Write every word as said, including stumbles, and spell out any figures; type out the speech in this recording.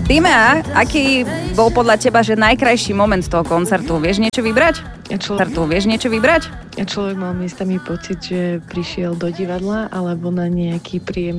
Týmea, aký bol podľa teba, že najkrajší moment toho koncertu? Vieš niečo vybrať? Ja človek, Koncertu, vieš niečo vybrať? ja človek mal miestami pocit, že prišiel do divadla alebo na nejaký príjemný